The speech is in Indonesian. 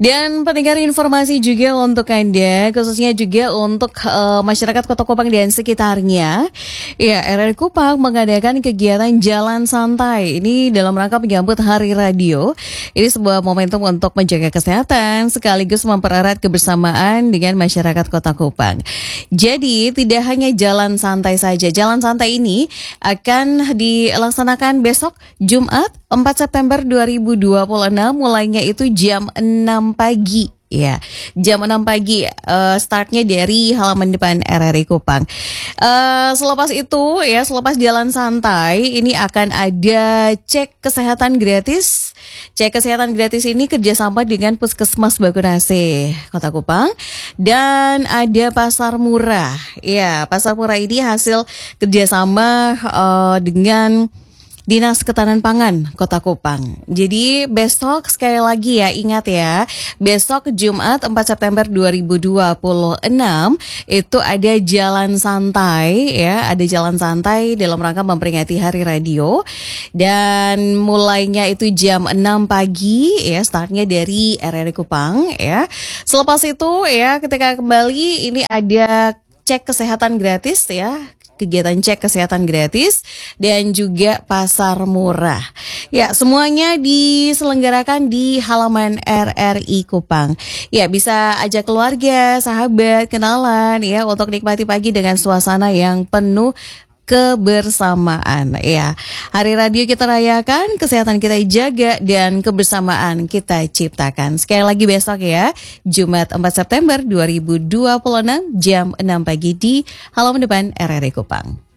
Dan pendengar informasi juga untuk Anda, khususnya juga untuk masyarakat Kota Kupang dan sekitarnya. Ya, RRI Kupang mengadakan kegiatan jalan santai. Ini dalam rangka menyambut Hari Radio. Ini sebuah momentum untuk menjaga kesehatan sekaligus mempererat kebersamaan dengan masyarakat Kota Kupang. Jadi, tidak hanya jalan santai saja. Jalan santai ini akan dilaksanakan besok Jumat 4 September 2026, mulainya itu jam 6 pagi. Ya, jam 6 pagi startnya dari halaman depan RRI Kupang. Selepas itu ya, selepas jalan santai ini akan ada cek kesehatan gratis. Cek kesehatan gratis ini kerjasama dengan Puskesmas Bakunase Kota Kupang dan ada pasar murah. Ya, pasar murah ini hasil kerjasama dengan Dinas Ketahanan Pangan Kota Kupang. Jadi besok sekali lagi ya, ingat ya, besok Jumat 4 September 2026 itu ada jalan santai ya, ada jalan santai dalam rangka memperingati Hari Radio. Dan mulainya itu jam 6 pagi ya, startnya dari RRI Kupang ya. Selepas itu ya, ketika kembali ini ada cek kesehatan gratis ya, kegiatan cek kesehatan gratis dan juga pasar murah. Ya, semuanya diselenggarakan di halaman RRI Kupang. Ya, bisa ajak keluarga, sahabat, kenalan ya untuk nikmati pagi dengan suasana yang penuh kebersamaan ya. Hari Radio kita rayakan, kesehatan kita jaga dan kebersamaan kita ciptakan. Sekali lagi besok ya, Jumat 4 September 2026 jam 6 pagi di halaman depan RRI Kupang.